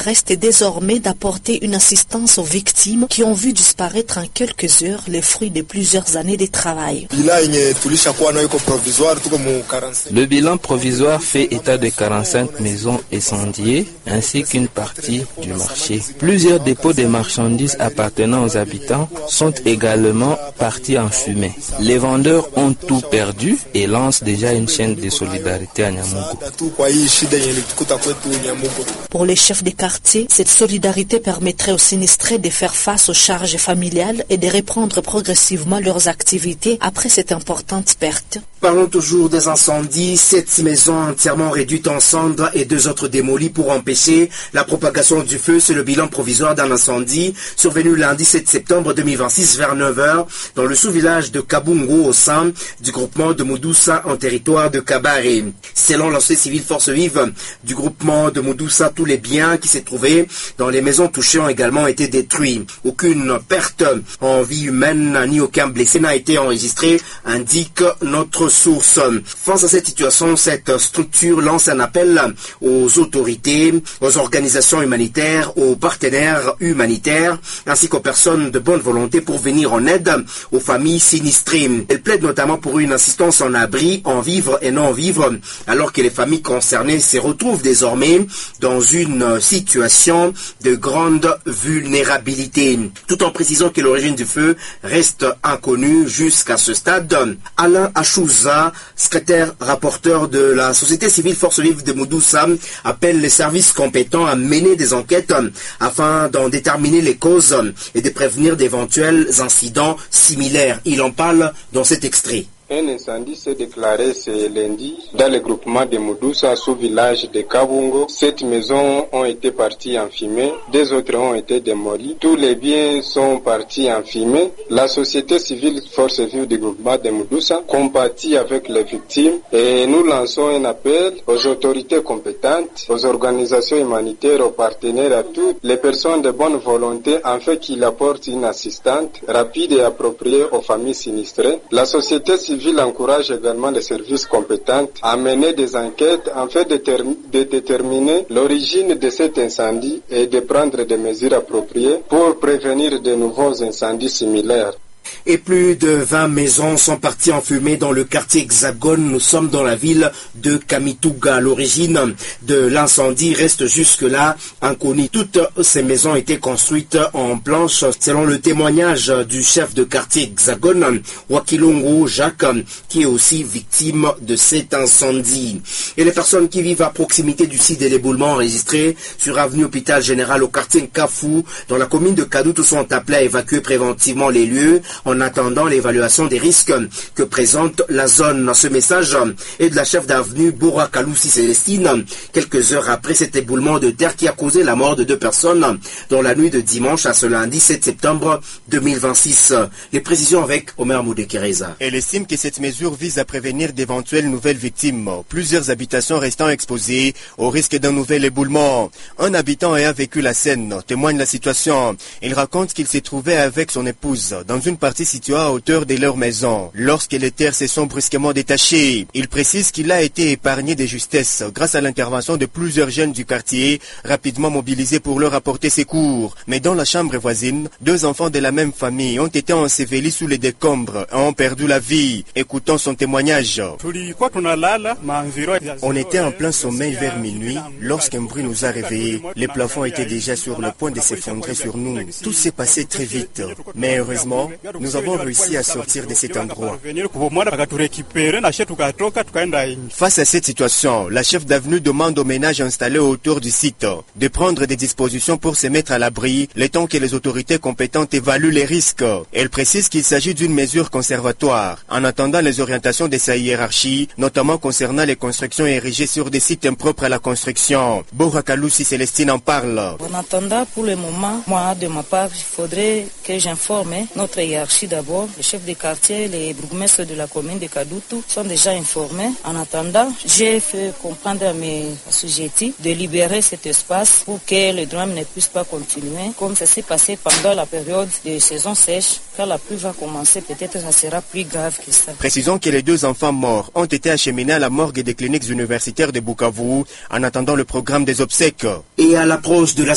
reste désormais d'apporter une assistance aux victimes qui ont vu disparaître en quelques heures les fruits de plusieurs années de travail. Le bilan provisoire fait état de 45 maisons incendiées ainsi qu'une partie du marché. Plusieurs dépôts de marchandises appartenant aux habitants sont également partis en fumée. Les vendeurs ont tout perdu et lancent déjà une chaîne de solidarité à Nyamugo. Pour les chefs des quartiers, cette solidarité permettrait aux sinistrés de faire face aux charges familiales et de reprendre progressivement leurs activités après cette importante perte. Parlons toujours des incendies. 7 maisons entièrement réduites en cendres et 2 autres démolies pour empêcher la propagation du feu. C'est le bilan provisoire d'un incendie survenu lundi 7 septembre 2026 vers 9h dans le sous-village de Kabungo au sein du groupement de Moudoussa en territoire de Kabare. Selon la société civile Force Vive du groupement de Moudoussa, tous les biens qui s'est trouvé dans les maisons touchées ont également été détruits. Aucune perte en vie humaine ni aucun blessé n'a été enregistré, indique notre source. Face à cette situation, cette structure lance un appel aux autorités, aux organisations humanitaires, aux partenaires humanitaires, ainsi qu'aux personnes de bonne volonté pour venir en aide aux familles sinistrées. Elle plaide notamment pour une assistance en abri, en vivre et non vivre, alors que les familles concernées se retrouvent désormais dans une situation de grande vulnérabilité. Tout en précisant que l'origine du feu reste inconnue jusqu'à ce stade. Alain Achouza, secrétaire rapporteur de la société civile Force Vive de Moudoussa, appelle les services compétents à mener des enquêtes afin d'en déterminer les causes et de prévenir d'éventuels incidents similaires. Il en parle dans cet extrait. Un incendie s'est déclaré ce lundi dans le groupement de Moudoussa, sous-village de Kabungo. 7 maisons ont été parties en fumée, 2 autres ont été démolies. Tous les biens sont partis en fumée. La société civile Force Vive du groupement de Moudoussa compatit avec les victimes et nous lançons un appel aux autorités compétentes, aux organisations humanitaires, aux partenaires, à toutes les personnes de bonne volonté afin qu'ils apportent une assistance rapide et appropriée aux familles sinistrées. La société civile encourage également les services compétents à mener des enquêtes afin de déterminer l'origine de cet incendie et de prendre des mesures appropriées pour prévenir de nouveaux incendies similaires. Et plus de 20 maisons sont parties en fumée dans le quartier Hexagone. Nous sommes dans la ville de Kamituga. L'origine de l'incendie reste jusque-là inconnue. Toutes ces maisons étaient construites en planches. Selon le témoignage du chef de quartier Hexagone, Wakilongo Jacques, qui est aussi victime de cet incendie. Et les personnes qui vivent à proximité du site de l'éboulement enregistré sur avenue Hôpital Général au quartier Nkafou, dans la commune de Kadoutou, sont appelées à évacuer préventivement les lieux en attendant l'évaluation des risques que présente la zone. Ce message est de la chef d'avenue Boura Kaloussi Célestine, quelques heures après cet éboulement de terre qui a causé la mort de 2 personnes dans la nuit de dimanche à ce lundi 7 septembre 2026. Les précisions avec Omer Moudekereza. Elle estime que cette mesure vise à prévenir d'éventuelles nouvelles victimes. Plusieurs habitations restant exposées au risque d'un nouvel éboulement. Un habitant ayant vécu la scène témoigne la situation. Il raconte qu'il s'est trouvé avec son épouse dans une partie située à hauteur de leur maison, lorsque les terres se sont brusquement détachées. Il précise qu'il a été épargné de justesse grâce à l'intervention de plusieurs jeunes du quartier, rapidement mobilisés pour leur apporter secours. Mais dans la chambre voisine, 2 enfants de la même famille ont été ensevelis sous les décombres et ont perdu la vie. Écoutons son témoignage. On était en plein sommeil vers minuit lorsqu'un bruit nous a réveillés. Les plafonds étaient déjà sur le point de s'effondrer sur nous. Tout s'est passé très vite, mais heureusement, nous avons réussi à sortir de cet endroit. Face à cette situation, la chef d'avenue demande aux ménages installés autour du site de prendre des dispositions pour se mettre à l'abri, le temps que les autorités compétentes évaluent les risques. Elle précise qu'il s'agit d'une mesure conservatoire, en attendant les orientations de sa hiérarchie, notamment concernant les constructions érigées sur des sites impropres à la construction. Bourakalousi Célestine en parle. En attendant, pour le moment, moi, de ma part, il faudrait que j'informe notre hiérarchie d'abord. Les chefs de quartier, les bourgmestres de la commune de Kadoutou sont déjà informés. En attendant, j'ai fait comprendre à mes assujettis de libérer cet espace pour que le drame ne puisse pas continuer comme ça s'est passé pendant la période de saison sèche. Quand la pluie va commencer, peut-être ça sera plus grave que ça. Précisons que les 2 enfants morts ont été acheminés à la morgue des cliniques universitaires de Bukavu en attendant le programme des obsèques. Et à l'approche de la